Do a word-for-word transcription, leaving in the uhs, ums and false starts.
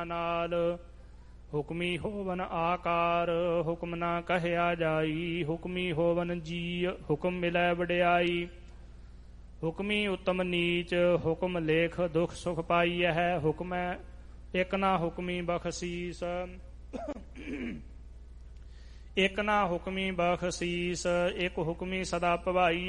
ਹੁਕਮਾਂ ਨਾਲ। ਹੁਕਮੀ ਹੋਵਨ ਆਕਾਰ ਹੁਕਮ ਨਾ ਕਹਿਆ ਜਾਈ। ਹੁਕਮੀ ਹੋਵਨ ਜੀ ਹੁਕਮ ਮਿਲੈ ਵਡਿਆਈ। ਹੁਕਮੀ ਉਤਮ ਨੀਚ ਹੁਕਮ ਲੇਖ ਦੁਖ ਸੁਖ ਪਾਈਐ ਹੈ। ਹੁਕਮੈ ਇਕ ਨਾ ਹੁਕਮੀ ਬਖਸ਼ੀਸ ਇਕ ਨਾ ਹੁਕਮੀ ਬਖਸ਼ੀਸ। ਇਕ ਹੁਕਮੀ ਸਦਾ ਭਵਾਈ